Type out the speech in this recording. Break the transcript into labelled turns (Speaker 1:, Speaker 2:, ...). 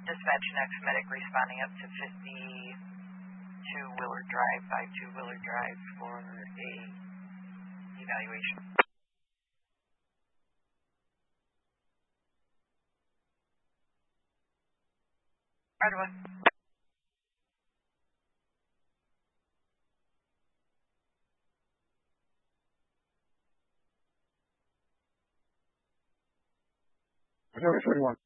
Speaker 1: Dispatch next medic responding up to 52 Willard Drive, 52 Willard Drive for a evaluation. Right away.
Speaker 2: Missouri 31.